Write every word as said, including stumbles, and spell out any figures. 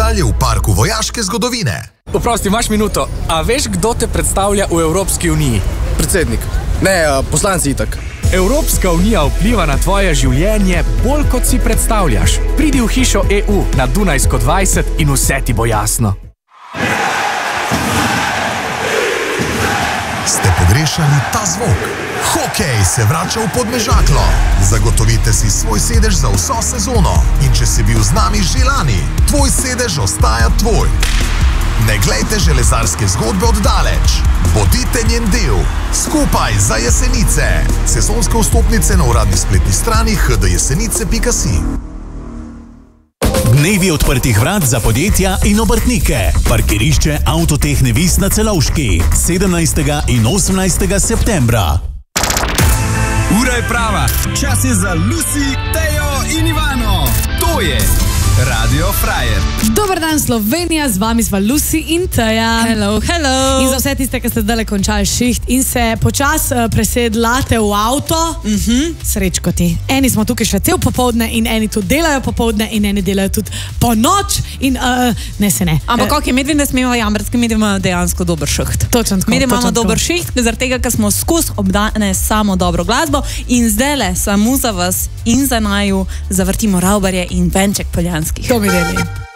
dalje v parku vojaške zgodovine. Oprosti, imaš minuto. A veš, kdo te predstavlja v Evropski uniji? Predsednik. Ne, poslanci itak. Evropska unija vpliva na tvoje življenje bolj, kot si predstavljaš. Pridi v hišo E U na Dunajsko dvajset in vse ti bo jasno. Ste pogrešali ta zvok? Hokej se vrača v Podmežaklo. Zagotovite si svoj sedež za vso sezono. In če si bil z nami že lani, tvoj sedež ostaja tvoj. Ne glejte železarske zgodbe oddaleč. Bodite njen del. Skupaj za Jesenice. Sezonske vstopnice na uradni spletni strani h d jesenice pika si. Dnevi odprtih vrat za podjetja in obrtnike. Parkirišče Avtotehne Vis na Celovški. sedemnajstega in osemnajstega septembra. Ura je prava. Čas je za Lucy, Tejo in Ivano. To je Radio Frajer. Dobar dan, Slovenija, z vami sva Lucy in Teja. Hello, hello. In za vse tiste, ki ste zdaj končali šiht in se počas uh, presedlate v avto, Mhm. srečko ti. Eni smo tukaj še cel popoldne in eni tudi delajo popoldne in eni delajo tudi po noč in uh, ne se ne. Ampak ok, mi ne smemo jamrati, mi imamo dejansko dober šiht. Točno tako. Mi imamo točno dober tako. šiht, zaradi tega, ker smo skozi obdane samo dobro glasbo in zdajle samo za vas in za naju zavrtimo Ravbarje in Venček Poljanskih. To mi deli.